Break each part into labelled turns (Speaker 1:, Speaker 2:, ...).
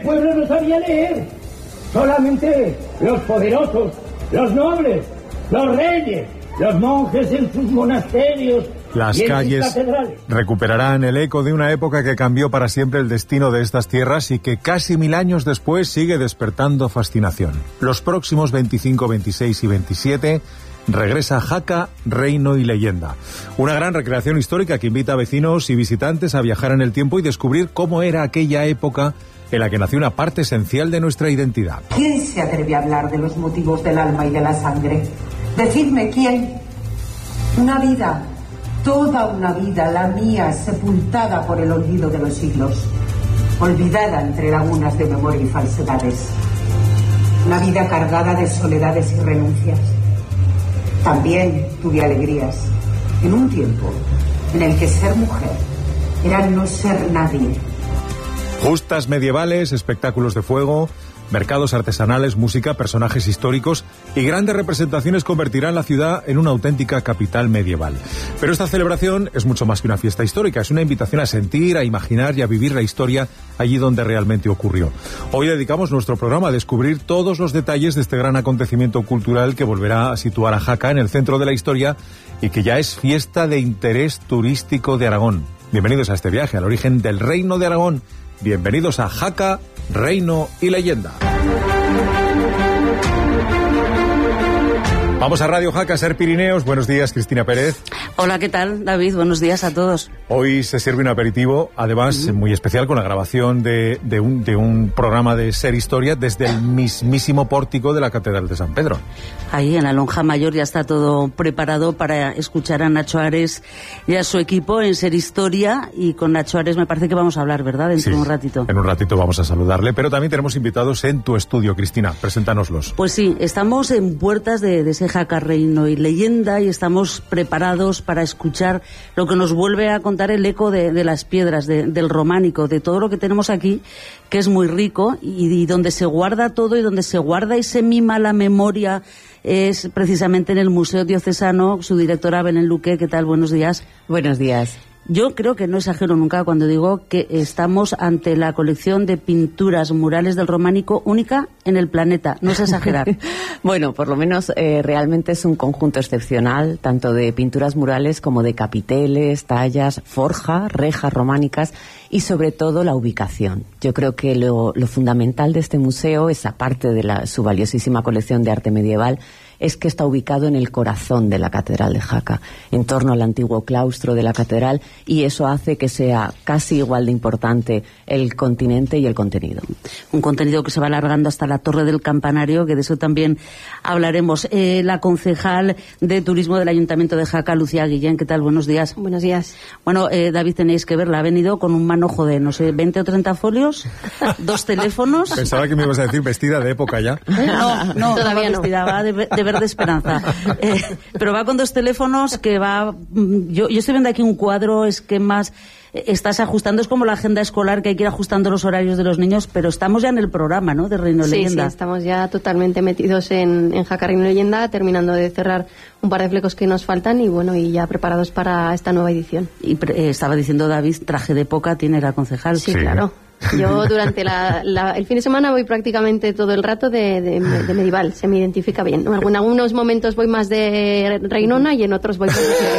Speaker 1: pueblo no sabía leer. Solamente los poderosos, los nobles, los reyes, los monjes en sus monasterios.
Speaker 2: Las calles recuperarán el eco de una época que cambió para siempre el destino de estas tierras y que casi 1000 años después sigue despertando fascinación. Los próximos 25, 26 y 27 regresa Jaca, Reino y Leyenda. Una gran recreación histórica que invita a vecinos y visitantes a viajar en el tiempo y descubrir cómo era aquella época en la que nació una parte esencial de nuestra identidad.
Speaker 3: ¿Quién se atreve a hablar de los motivos del alma y de la sangre? Decidme quién. Una vida. Toda una vida, la mía, sepultada por el olvido de los siglos, olvidada entre lagunas de memoria y falsedades. Una vida cargada de soledades y renuncias. También tuve alegrías, en un tiempo en el que ser mujer era no ser nadie.
Speaker 2: Justas medievales, espectáculos de fuego, mercados artesanales, música, personajes históricos y grandes representaciones convertirán la ciudad en una auténtica capital medieval. Pero esta celebración es mucho más que una fiesta histórica, es una invitación a sentir, a imaginar y a vivir la historia allí donde realmente ocurrió. Hoy dedicamos nuestro programa a descubrir todos los detalles de este gran acontecimiento cultural que volverá a situar a Jaca en el centro de la historia y que ya es fiesta de interés turístico de Aragón. Bienvenidos a este viaje al origen del Reino de Aragón. Bienvenidos a Jaca, Reino y Leyenda. Vamos a Radio Jaca, Ser Pirineos. Buenos días, Cristina Pérez.
Speaker 4: Hola, ¿qué tal, David? Buenos días a todos.
Speaker 2: Hoy se sirve un aperitivo, además muy especial, con la grabación de un programa de Ser Historia desde el mismísimo pórtico de la Catedral de San Pedro.
Speaker 4: Ahí, en la Lonja Mayor, ya está todo preparado para escuchar a Nacho Ares y a su equipo en Ser Historia. Y con Nacho Ares me parece que vamos a hablar, ¿verdad? Dentro de un ratito.
Speaker 2: En un ratito vamos a saludarle, pero también tenemos invitados en tu estudio. Cristina, preséntanoslos.
Speaker 4: Pues sí, estamos en puertas de ese Jaca, Reino y Leyenda y estamos preparados para escuchar lo que nos vuelve a contar el eco de las piedras, del románico, de todo lo que tenemos aquí, que es muy rico y donde se guarda todo y donde se guarda y se mima la memoria es precisamente en el Museo Diocesano. Su directora, Belén Luque, ¿qué tal? Buenos días.
Speaker 5: Buenos días.
Speaker 4: Yo creo que no exagero nunca cuando digo que estamos ante la colección de pinturas murales del románico única en el planeta. No es exagerar.
Speaker 5: Bueno, por lo menos realmente es un conjunto excepcional, tanto de pinturas murales como de capiteles, tallas, forja, rejas románicas y sobre todo la ubicación. Yo creo que lo fundamental de este museo es, aparte de su valiosísima colección de arte medieval, es que está ubicado en el corazón de la Catedral de Jaca, en torno al antiguo claustro de la catedral, y eso hace que sea casi igual de importante el continente y el contenido.
Speaker 4: Un contenido que se va alargando hasta la Torre del Campanario, que de eso también hablaremos. La concejal de Turismo del Ayuntamiento de Jaca, Lucía Guillén, ¿qué tal? Buenos días.
Speaker 6: Buenos días.
Speaker 4: Bueno, David, tenéis que verla. Ha venido con un manojo de, no sé, 20 o 30 folios, 2 teléfonos.
Speaker 2: Pensaba que me ibas a decir vestida de época ya.
Speaker 4: No, todavía no. Vestida, va de verde esperanza. Pero va con 2 teléfonos que va... Yo estoy viendo aquí un cuadro, esquemas... Estás ajustando, es como la agenda escolar que hay que ir ajustando los horarios de los niños, pero estamos ya en el programa, ¿no?, de Reino y Leyenda.
Speaker 6: Sí, estamos ya totalmente metidos en Jaca, Reino y Leyenda, terminando de cerrar un par de flecos que nos faltan y bueno, y ya preparados para esta nueva edición.
Speaker 4: Y estaba diciendo David, traje de época tiene la concejal.
Speaker 6: Sí, claro. Yo durante el fin de semana voy prácticamente todo el rato de medieval, se me identifica bien. En algunos momentos voy más de reinona y en otros voy más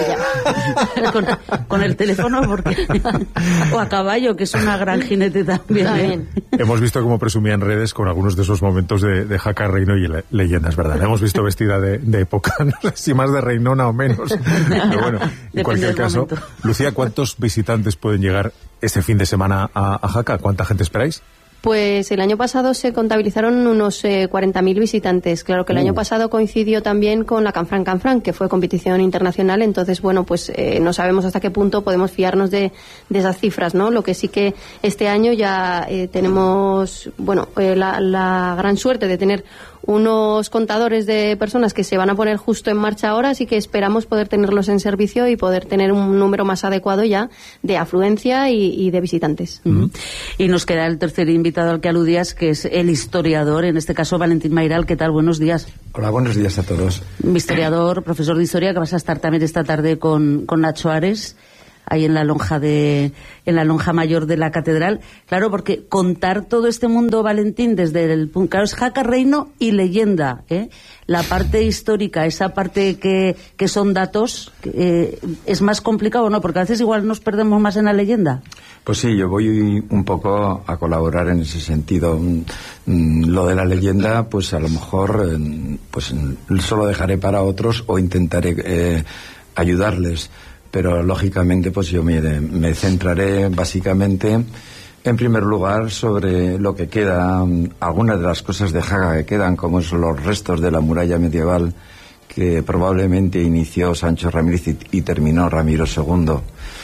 Speaker 6: de ella.
Speaker 4: Con el teléfono, porque o a caballo, que es una gran jinete también.
Speaker 2: Hemos visto cómo presumía en redes con algunos de esos momentos de Jaca, Reino y Leyenda, es verdad. La hemos visto vestida de época, no sé si más de reinona o menos. Pero bueno, en cualquier caso, Lucía, ¿cuántos visitantes pueden llegar este fin de semana a Jaca? ¿Cuánta gente esperáis?
Speaker 6: Pues el año pasado se contabilizaron unos 40.000 visitantes. Claro que el año pasado coincidió también con la Canfranc, que fue competición internacional. Entonces, bueno, pues no sabemos hasta qué punto podemos fiarnos de esas cifras, ¿no? Lo que sí que este año ya tenemos, bueno, la gran suerte de tener unos contadores de personas que se van a poner justo en marcha ahora, así que esperamos poder tenerlos en servicio y poder tener un número más adecuado ya de afluencia y de visitantes.
Speaker 4: Y nos queda el tercer invitado al que aludías, que es el historiador, en este caso Valentín Mayral. ¿Qué tal? Buenos días.
Speaker 7: Hola, buenos días a todos.
Speaker 4: Historiador, profesor de historia, que vas a estar también esta tarde con Nacho Ares. ahí en la lonja mayor de la catedral. Claro, porque contar todo este mundo, Valentín, desde el punto, claro, es jaca, reino y leyenda, la parte histórica, esa parte que son datos, es más complicado, ¿no? Porque a veces igual nos perdemos más en la leyenda.
Speaker 7: Pues sí, yo voy un poco a colaborar en ese sentido. Lo de la leyenda, pues a lo mejor pues solo dejaré para otros o intentaré ayudarles, pero lógicamente pues yo me centraré básicamente en primer lugar sobre lo que queda, algunas de las cosas de Jaca que quedan, como son los restos de la muralla medieval que probablemente inició Sancho Ramírez y terminó Ramiro II.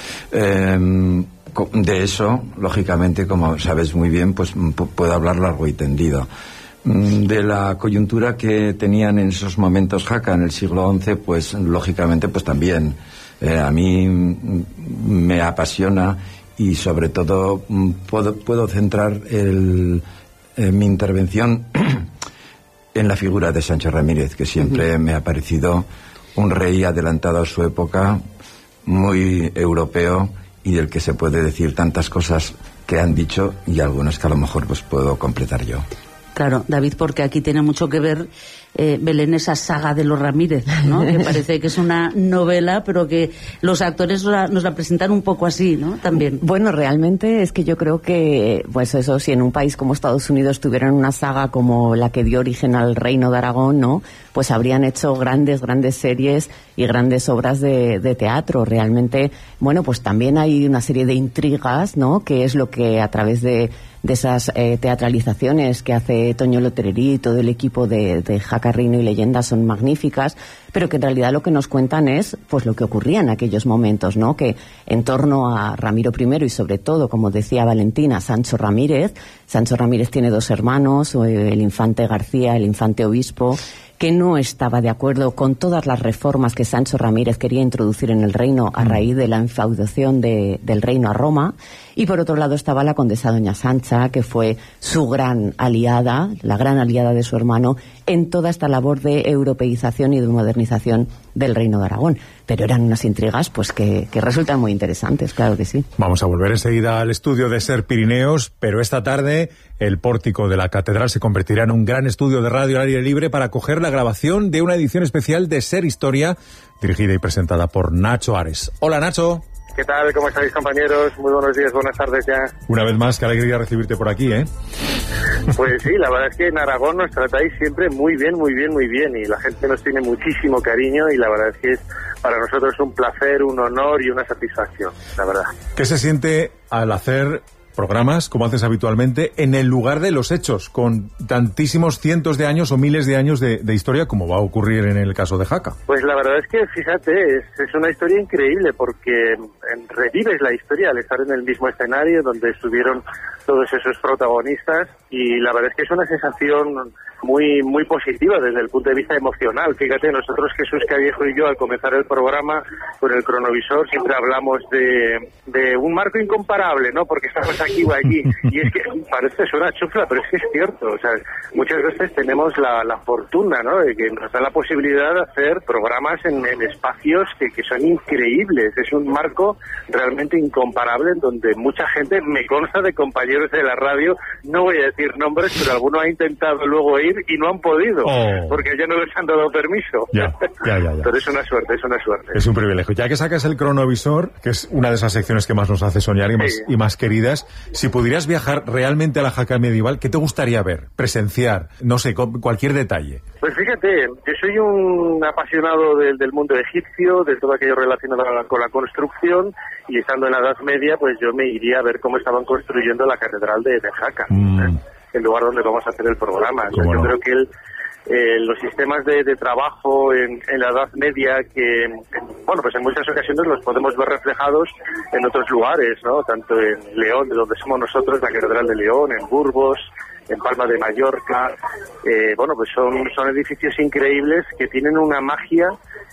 Speaker 7: De eso, lógicamente, como sabes muy bien, pues puedo hablar largo y tendido. De la coyuntura que tenían en esos momentos Jaca en el siglo XI, pues lógicamente, pues también a mí me apasiona y sobre todo puedo centrar mi intervención en la figura de Sancho Ramírez, que siempre me ha parecido un rey adelantado a su época, muy europeo, y del que se puede decir tantas cosas que han dicho y algunas que a lo mejor pues puedo completar yo.
Speaker 4: Claro, David, porque aquí tiene mucho que ver, Belén, esa saga de los Ramírez, ¿no? Que parece que es una novela, pero que los actores nos la presentan un poco así, ¿no? También.
Speaker 5: Bueno, realmente es que yo creo que, pues eso, si en un país como Estados Unidos tuvieran una saga como la que dio origen al Reino de Aragón, ¿no? Pues habrían hecho grandes series y grandes obras de teatro. Realmente, bueno, pues también hay una serie de intrigas, ¿no? Que es lo que a través de esas teatralizaciones que hace Toño Lotererí y todo el equipo de Jaca, Reino y Leyenda son magníficas, pero que en realidad lo que nos cuentan es pues lo que ocurría en aquellos momentos, ¿no? Que en torno a Ramiro I y sobre todo, como decía Valentina, Sancho Ramírez tiene dos hermanos, el infante García, el infante obispo, que no estaba de acuerdo con todas las reformas que Sancho Ramírez quería introducir en el reino a raíz de la infaudación del reino a Roma. Y por otro lado estaba la condesa doña Sancha, que fue su gran aliada, la gran aliada de su hermano, en toda esta labor de europeización y de modernización del Reino de Aragón. Pero eran unas intrigas pues que resultan muy interesantes, claro que sí.
Speaker 2: Vamos a volver enseguida al estudio de Ser Pirineos, pero esta tarde el pórtico de la catedral se convertirá en un gran estudio de radio al aire libre para acoger la grabación de una edición especial de Ser Historia, dirigida y presentada por Nacho Ares. Hola, Nacho.
Speaker 8: ¿Qué tal? ¿Cómo estáis, compañeros? Muy buenos días, buenas tardes ya.
Speaker 2: Una vez más, qué alegría recibirte por aquí, ¿eh?
Speaker 8: Pues sí, la verdad es que en Aragón nos tratáis siempre muy bien, y la gente nos tiene muchísimo cariño y la verdad es que es para nosotros un placer, un honor y una satisfacción, la verdad.
Speaker 2: ¿Qué se siente al hacer programas, como haces habitualmente, en el lugar de los hechos, con tantísimos cientos de años o miles de años de historia, como va a ocurrir en el caso de Jaca?
Speaker 8: Pues la verdad es que, fíjate, es una historia increíble, porque revives la historia al estar en el mismo escenario donde estuvieron todos esos protagonistas, y la verdad es que es una sensación muy muy positiva desde el punto de vista emocional. Fíjate, nosotros, Jesús Callejo y yo, al comenzar el programa con el cronovisor, siempre hablamos de un marco incomparable, ¿no? Porque estamos aquí o allí, y es que parece suena chufla, pero es que es cierto. O sea, muchas veces tenemos la fortuna, ¿no?, de que nos da la posibilidad de hacer programas en espacios que son increíbles. Es un marco realmente incomparable, en donde mucha gente, me consta de compañeros de la radio, no voy a decir nombres, pero alguno ha intentado luego ir y no han podido, porque ya no les han dado permiso.
Speaker 2: Ya.
Speaker 8: Pero es una suerte, es una suerte.
Speaker 2: Es un privilegio. Ya que sacas el cronovisor, que es una de esas secciones que más nos hace soñar y más queridas, si pudieras viajar realmente a la Jaca medieval, ¿qué te gustaría ver, presenciar? No sé, cualquier detalle.
Speaker 8: Pues fíjate, yo soy un apasionado del mundo egipcio, de todo aquello relacionado con la construcción, y estando en la Edad Media, pues yo me iría a ver cómo estaban construyendo la catedral de Jaca, el lugar donde vamos a hacer el programa. Yo creo que los sistemas de trabajo en la Edad Media, que bueno, pues en muchas ocasiones los podemos ver reflejados en otros lugares, ¿no? Tanto en León, de donde somos nosotros, la Catedral de León, en Burgos, en Palma de Mallorca. Bueno, pues son edificios increíbles que tienen una magia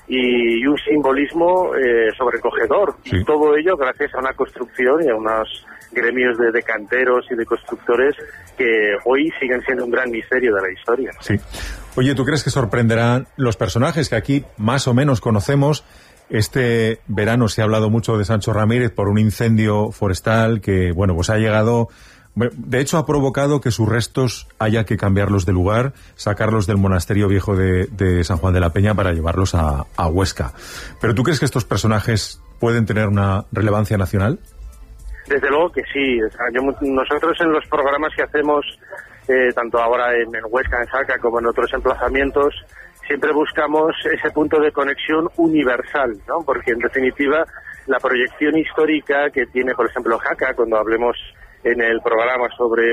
Speaker 8: y un simbolismo sobrecogedor.
Speaker 2: Sí.
Speaker 8: Y todo ello gracias a una construcción y a unos gremios de canteros y de constructores que hoy siguen siendo un gran misterio de la historia.
Speaker 2: Sí. Oye, ¿tú crees que sorprenderán los personajes que aquí más o menos conocemos? Este verano se ha hablado mucho de Sancho Ramírez por un incendio forestal que, bueno, pues ha llegado... De hecho, ha provocado que sus restos haya que cambiarlos de lugar, sacarlos del monasterio viejo de San Juan de la Peña para llevarlos a Huesca. ¿Pero tú crees que estos personajes pueden tener una relevancia nacional?
Speaker 8: Desde luego que sí. O sea, nosotros en los programas que hacemos, tanto ahora en Huesca, en Jaca, como en otros emplazamientos, siempre buscamos ese punto de conexión universal, ¿no? Porque en definitiva la proyección histórica que tiene, por ejemplo, Jaca, cuando hablemos en el programa sobre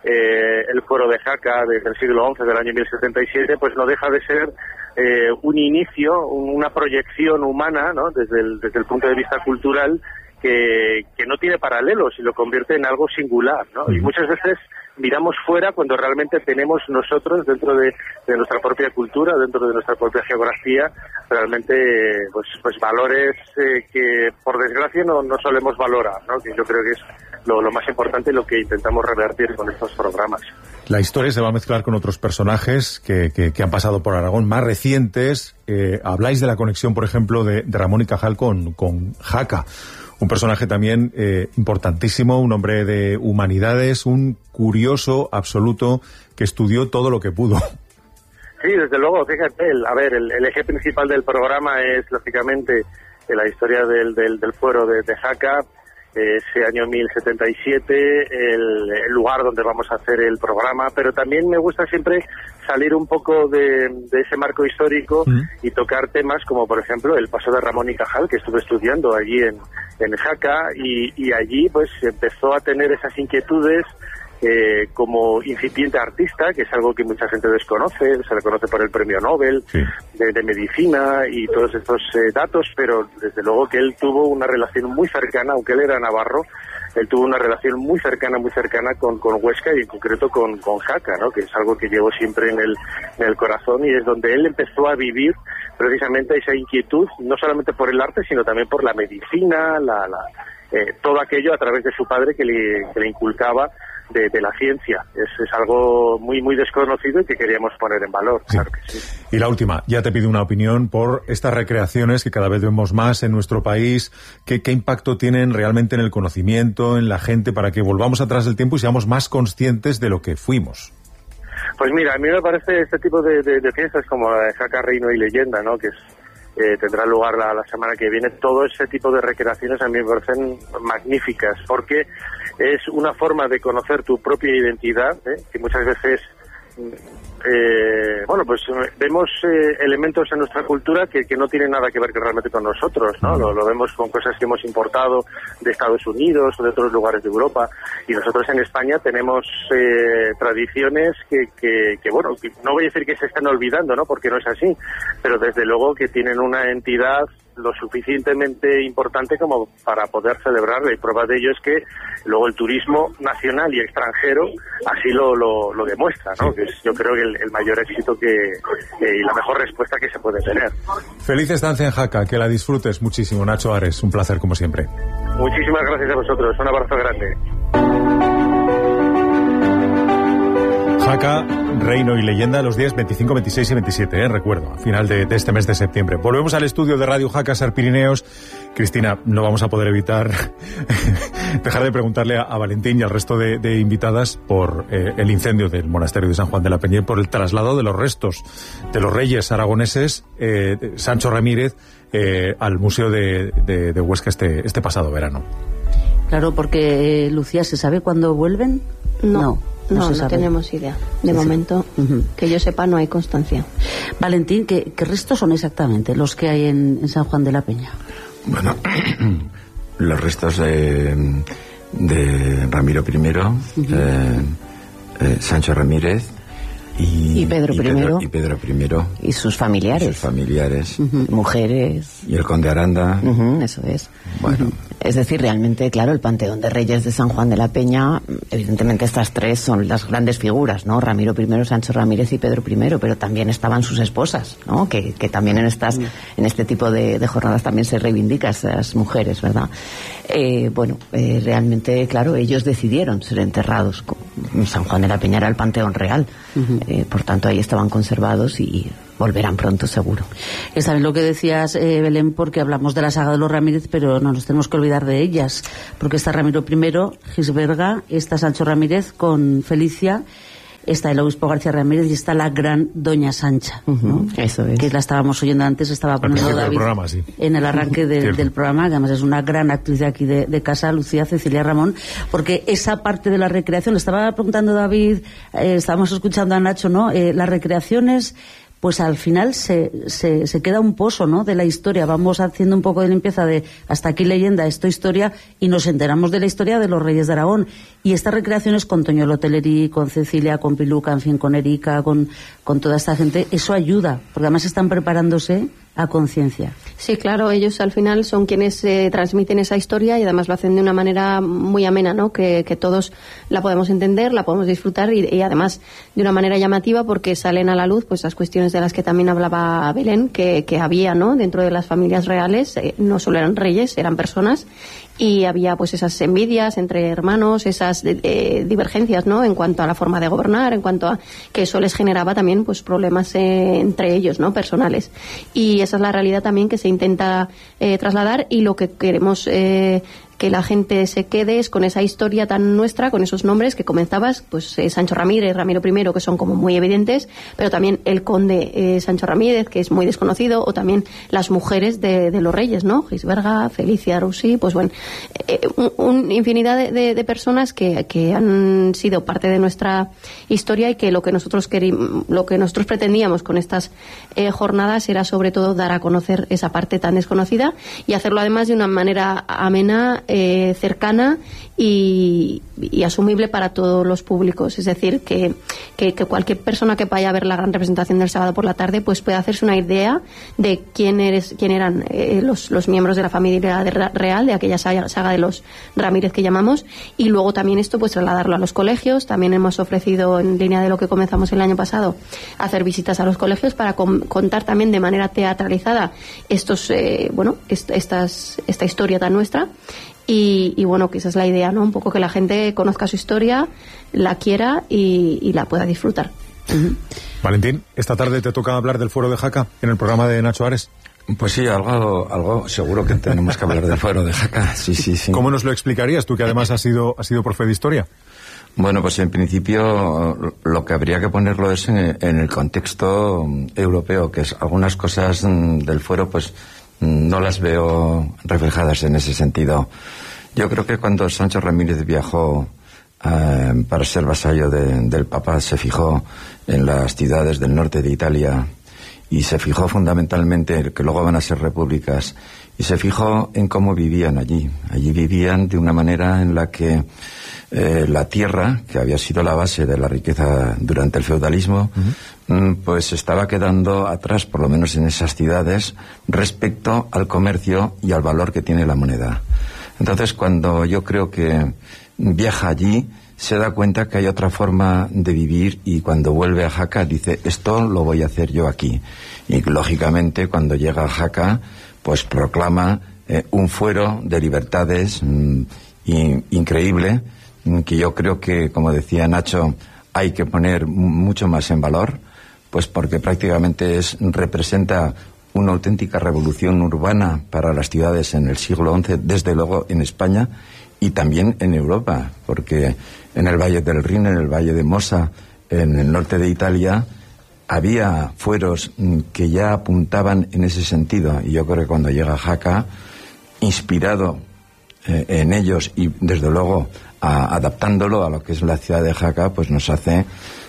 Speaker 8: el foro de Jaca desde el siglo XI, del año 1077, pues no deja de ser un inicio, una proyección humana, ¿no? Desde el punto de vista cultural que no tiene paralelos y lo convierte en algo singular, ¿no? Y muchas veces miramos fuera cuando realmente tenemos nosotros, dentro de nuestra propia cultura, dentro de nuestra propia geografía, realmente pues valores que por desgracia no solemos valorar, ¿no? Que yo creo que es lo más importante y lo que intentamos revertir con estos programas.
Speaker 2: La historia se va a mezclar con otros personajes que han pasado por Aragón, más recientes. Habláis de la conexión, por ejemplo, de Ramón y Cajal con Jaca. Un personaje también importantísimo, un hombre de humanidades, un curioso absoluto que estudió todo lo que pudo.
Speaker 8: Sí, desde luego, fíjate, el eje principal del programa es, lógicamente, la historia del fuero de Jaca, ese año 1077, el lugar donde vamos a hacer el programa, pero también me gusta siempre salir un poco de ese marco histórico y tocar temas como, por ejemplo, el paso de Ramón y Cajal, que estuve estudiando allí en Jaca, y allí pues empezó a tener esas inquietudes como incipiente artista, que es algo que mucha gente desconoce. Se le conoce por el premio Nobel de medicina y todos estos datos, pero desde luego que él tuvo una relación muy cercana, aunque él era navarro, él tuvo una relación muy cercana con Huesca y en concreto con Jaca, ¿no? Que es algo que llevo siempre en el corazón, y es donde él empezó a vivir precisamente esa inquietud, no solamente por el arte, sino también por la medicina, todo aquello a través de su padre que le inculcaba de la ciencia. Es algo muy muy desconocido y que queríamos poner en valor. Sí. Claro que sí.
Speaker 2: Y la última, ya te pido una opinión por estas recreaciones que cada vez vemos más en nuestro país. ¿Qué impacto tienen realmente en el conocimiento, en la gente, para que volvamos atrás del tiempo y seamos más conscientes de lo que fuimos?
Speaker 8: Pues mira, a mí me parece este tipo de fiestas como la de Jaca, Reino y Leyenda, ¿no? Que tendrá lugar la semana que viene. Todo ese tipo de recreaciones a mí me parecen magníficas, porque es una forma de conocer tu propia identidad, que muchas veces pues vemos elementos en nuestra cultura que no tienen nada que ver realmente con nosotros, ¿no? Lo vemos con cosas que hemos importado de Estados Unidos o de otros lugares de Europa, y nosotros en España tenemos tradiciones que no voy a decir que se están olvidando, ¿no? Porque no es así, pero desde luego que tienen una entidad lo suficientemente importante como para poder celebrarla, y prueba de ello es que luego el turismo nacional y extranjero así lo demuestra, ¿no? Que es, yo creo que el mayor éxito y la mejor respuesta que se puede tener.
Speaker 2: Feliz estancia en Jaca, que la disfrutes muchísimo. Nacho Ares, un placer como siempre.
Speaker 8: Muchísimas gracias a vosotros, un abrazo grande.
Speaker 2: Jaca, Reino y Leyenda, los días 25, 26 y 27, recuerdo, a final de este mes de septiembre. Volvemos al estudio de Radio Jaca, Ser Pirineos. Cristina, no vamos a poder evitar dejar de preguntarle a Valentín y al resto de invitadas por el incendio del monasterio de San Juan de la Peña y por el traslado de los restos de los reyes aragoneses, Sancho Ramírez, al Museo de Huesca este pasado verano.
Speaker 4: Claro, porque, Lucía, ¿se sabe cuándo vuelven?
Speaker 6: No tenemos idea. De momento, que yo sepa, no hay constancia.
Speaker 4: Valentín, ¿qué restos son exactamente los que hay en San Juan de la Peña?
Speaker 7: Bueno, los restos de Ramiro I, Sancho Ramírez
Speaker 5: y Pedro I.
Speaker 7: Y Pedro I.
Speaker 5: Y sus familiares.
Speaker 7: Mujeres.
Speaker 5: Mujeres.
Speaker 7: Y el conde Aranda.
Speaker 5: Eso es.
Speaker 7: Bueno,
Speaker 5: Es decir, realmente, claro, el Panteón de Reyes de San Juan de la Peña, evidentemente estas tres son las grandes figuras, ¿no? Ramiro I, Sancho Ramírez y Pedro I, pero también estaban sus esposas, ¿no? Que también en este tipo de jornadas también se reivindica a esas mujeres, ¿verdad? Realmente, claro, ellos decidieron ser enterrados. San Juan de la Peña era el Panteón Real, por tanto ahí estaban conservados y volverán pronto, seguro.
Speaker 4: Está bien lo que decías, Belén, porque hablamos de la saga de los Ramírez, pero no nos tenemos que olvidar de ellas, porque está Ramiro I, Gisberga, está Sancho Ramírez con Felicia, está el obispo García Ramírez y está la gran Doña Sancha, ¿no?
Speaker 5: Eso es.
Speaker 4: Que la estábamos oyendo antes, estaba poniendo David
Speaker 2: programa, sí,
Speaker 4: en el arranque del programa, que además es una gran actriz de aquí de casa, Lucía Cecilia Ramón, porque esa parte de la recreación, le estaba preguntando David, estábamos escuchando a Nacho, ¿no? Las recreaciones, pues al final se queda un pozo, ¿no?, de la historia. Vamos haciendo un poco de limpieza de hasta aquí leyenda, esto historia, y nos enteramos de la historia de los Reyes de Aragón. Y estas recreaciones con Toñuelo Teleri, con Cecilia, con Piluca, en fin, con Erika, con toda esta gente, eso ayuda, porque además están preparándose a conciencia.
Speaker 6: Sí, claro, ellos al final son quienes transmiten esa historia y además lo hacen de una manera muy amena, ¿no? Que todos la podemos entender, la podemos disfrutar y además de una manera llamativa, porque salen a la luz pues las cuestiones de las que también hablaba Belén, que había, ¿no?, dentro de las familias reales, no solo eran reyes, eran personas, y había pues esas envidias entre hermanos, esas divergencias, ¿no?, en cuanto a la forma de gobernar, en cuanto a que eso les generaba también pues problemas entre ellos, ¿no?, personales. Y esa es la realidad también que se intenta trasladar, y lo que queremos que la gente se quede es con esa historia tan nuestra, con esos nombres que comenzabas, pues Sancho Ramírez, Ramiro I, que son como muy evidentes, pero también el conde Sancho Ramírez, que es muy desconocido, o también las mujeres de los reyes, ¿no? Gisberga, Felicia, Rusí, pues bueno, infinidad de personas que han sido parte de nuestra historia, y que lo que nosotros pretendíamos con estas jornadas era sobre todo dar a conocer esa parte tan desconocida, y hacerlo además de una manera amena, cercana y asumible para todos los públicos. Es decir, que cualquier persona que vaya a ver la gran representación del sábado por la tarde pues pueda hacerse una idea de quién eran los miembros de la familia real, de aquella saga de los Ramírez que llamamos, y luego también esto pues trasladarlo a los colegios. También hemos ofrecido, en línea de lo que comenzamos el año pasado, hacer visitas a los colegios para contar también de manera teatralizada esta historia tan nuestra. Y bueno, que esa es la idea, ¿no? Un poco que la gente conozca su historia, la quiera y la pueda disfrutar.
Speaker 2: Valentín, esta tarde te toca hablar del Fuero de Jaca en el programa de Nacho Ares.
Speaker 7: Pues sí, algo seguro que tenemos que hablar del Fuero de Jaca. Sí.
Speaker 2: ¿Cómo nos lo explicarías tú, que además has sido profe de historia?
Speaker 7: Bueno, pues en principio lo que habría que ponerlo es en el contexto europeo, que es algunas cosas del Fuero pues no las veo reflejadas en ese sentido. Yo creo que cuando Sancho Ramírez viajó para ser vasallo del Papa, se fijó en las ciudades del norte de Italia y se fijó fundamentalmente, que luego van a ser repúblicas, y se fijó en cómo vivían allí. Allí vivían de una manera en la que la tierra, que había sido la base de la riqueza durante el feudalismo, pues estaba quedando atrás, por lo menos en esas ciudades, respecto al comercio y al valor que tiene la moneda. Entonces, cuando yo creo que viaja allí, se da cuenta que hay otra forma de vivir, y cuando vuelve a Jaca dice, esto lo voy a hacer yo aquí. Y lógicamente, cuando llega a Jaca, pues proclama un fuero de libertades increíble, que yo creo que, como decía Nacho, hay que poner mucho más en valor, pues porque prácticamente representa una auténtica revolución urbana para las ciudades en el siglo XI, desde luego en España y también en Europa, porque en el Valle del Rin, en el Valle de Mosa, en el norte de Italia, había fueros que ya apuntaban en ese sentido, y yo creo que cuando llega a Jaca, inspirado en ellos y desde luego adaptándolo a lo que es la ciudad de Jaca, pues nos hace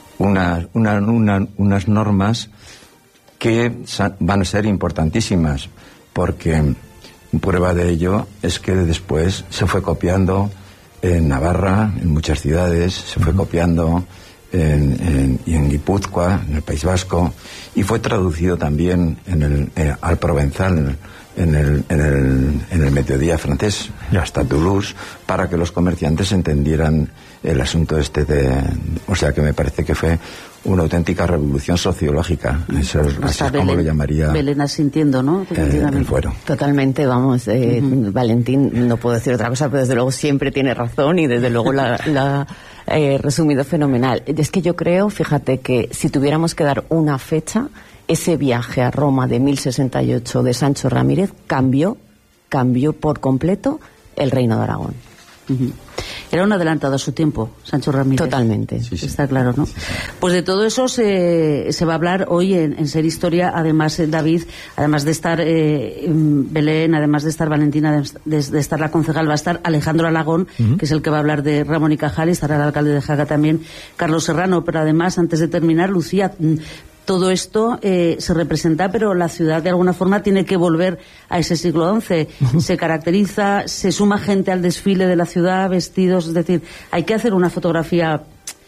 Speaker 7: unas normas que van a ser importantísimas, porque prueba de ello es que después se fue copiando en Navarra, en muchas ciudades, se fue copiando en Guipúzcoa, en el País Vasco, y fue traducido también al provenzal, en el mediodía francés, hasta Toulouse, para que los comerciantes entendieran el asunto o sea que me parece que fue una auténtica revolución sociológica. Eso es, así es como lo llamaría
Speaker 4: Belén asintiendo, ¿no?
Speaker 7: El fuero.
Speaker 5: Totalmente, vamos, Valentín, no puedo decir otra cosa, pero desde luego siempre tiene razón y desde luego la resumido fenomenal. Es que yo creo, fíjate, que si tuviéramos que dar una fecha, ese viaje a Roma de 1068 de Sancho Ramírez cambió por completo el Reino de Aragón.
Speaker 4: Era un adelantado a su tiempo, Sancho Ramírez.
Speaker 5: Totalmente.
Speaker 4: Sí. Está claro, ¿no? Pues de todo eso se va a hablar hoy en Ser Historia. Además, David, además de estar Belén, además de estar Valentina, de estar la concejal, va a estar Alejandro Alagón, que es el que va a hablar de Ramón y Cajal, y estará el alcalde de Jaca también, Carlos Serrano. Pero además, antes de terminar, Lucía, todo esto se representa, pero la ciudad de alguna forma tiene que volver a ese siglo XI. Se caracteriza, se suma gente al desfile de la ciudad, vestidos, es decir, hay que hacer una fotografía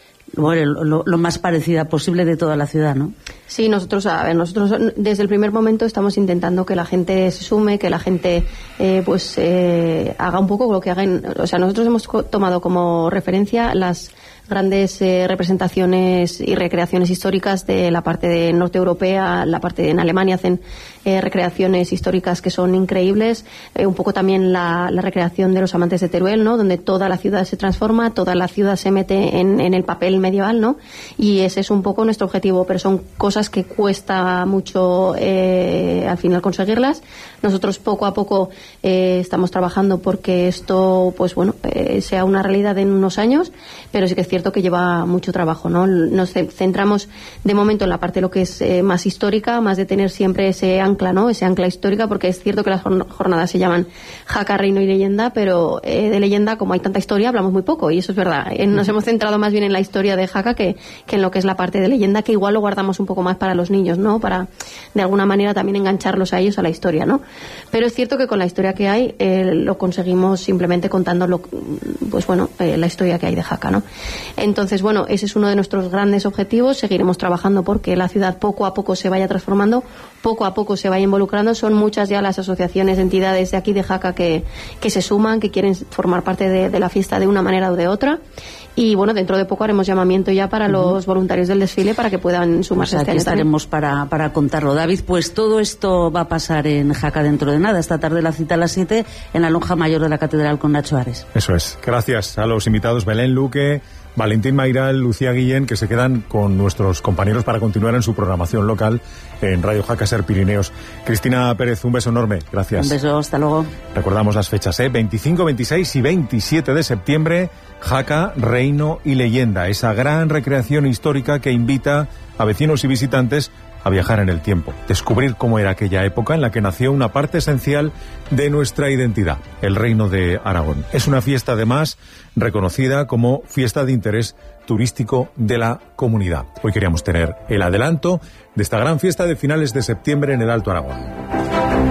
Speaker 4: lo más parecida posible de toda la ciudad, ¿no?
Speaker 6: Sí, nosotros desde el primer momento estamos intentando que la gente se sume, que la gente haga un poco lo que hagan. O sea, nosotros hemos tomado como referencia las grandes representaciones y recreaciones históricas de la parte de norte europea, la parte en Alemania hacen recreaciones históricas que son increíbles, un poco también la recreación de los amantes de Teruel, ¿no? Donde toda la ciudad se transforma, toda la ciudad se mete en el papel medieval, ¿no? Y ese es un poco nuestro objetivo, pero son cosas que cuesta mucho al final conseguirlas. Nosotros poco a poco estamos trabajando porque esto sea una realidad en unos años, pero sí que es cierto que lleva mucho trabajo, ¿no? Nos centramos de momento en la parte de lo que es más histórica, más de tener siempre ese ancla, ¿no? Ese ancla histórica, porque es cierto que las jornadas se llaman Jaca, Reino y Leyenda, pero de leyenda, como hay tanta historia, hablamos muy poco, y eso es verdad. Nos hemos centrado más bien en la historia de Jaca que en lo que es la parte de leyenda, que igual lo guardamos un poco más para los niños, ¿no? Para, de alguna manera, también engancharlos a ellos a la historia, ¿no? Pero es cierto que con la historia que hay, lo conseguimos simplemente contando la historia que hay de Jaca, ¿no? Entonces, ese es uno de nuestros grandes objetivos. Seguiremos trabajando porque la ciudad poco a poco se vaya transformando, poco a poco se vaya involucrando. Son muchas ya las asociaciones, entidades de aquí de Jaca que se suman, que quieren formar parte de la fiesta de una manera o de otra. Y dentro de poco haremos llamamiento ya para los voluntarios del desfile para que puedan sumarse.
Speaker 4: Aquí estaremos para contarlo. David, pues todo esto va a pasar en Jaca dentro de nada. Esta tarde la cita a las 7 en la lonja mayor de la catedral con Nacho Ares.
Speaker 2: Eso es. Gracias a los invitados Belén Luque, Valentín Mayral, Lucía Guillén, que se quedan con nuestros compañeros para continuar en su programación local en Radio Jaca Ser Pirineos. Cristina Pérez, un beso enorme. Gracias.
Speaker 4: Un beso, hasta luego.
Speaker 2: Recordamos las fechas, 25, 26 y 27 de septiembre, Jaca, Reino y Leyenda, esa gran recreación histórica que invita a vecinos y visitantes a viajar en el tiempo, descubrir cómo era aquella época en la que nació una parte esencial de nuestra identidad, el Reino de Aragón. Es una fiesta, además, reconocida como fiesta de interés turístico de la comunidad. Hoy queríamos tener el adelanto de esta gran fiesta de finales de septiembre en el Alto Aragón.